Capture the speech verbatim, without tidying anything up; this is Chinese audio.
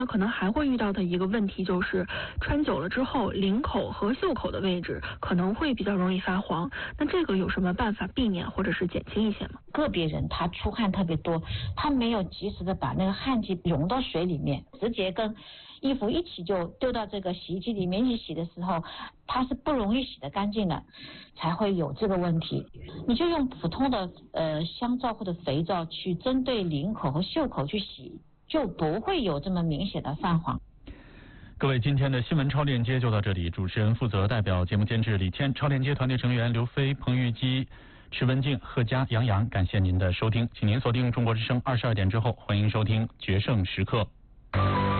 那可能还会遇到的一个问题就是，穿久了之后，领口和袖口的位置可能会比较容易发黄。那这个有什么办法避免或者是减轻一些吗？ 个别人他出汗特别多，他没有及时的把那个汗剂溶到水里面，直接跟衣服一起就丢到这个洗衣机里面去洗的时候，它是不容易洗得干净的，才会有这个问题。你就用普通的呃香皂或者肥皂去针对领口和袖口去洗，就不会有这么明显的泛黄。 各位，今天的新闻超链接就到这里，主持人负责，代表节目监制李谦，超链接团队成员刘飞、彭玉基、池文静、贺佳、杨洋，感谢您的收听，请您锁定中国之声二十二点之后，欢迎收听决胜时刻。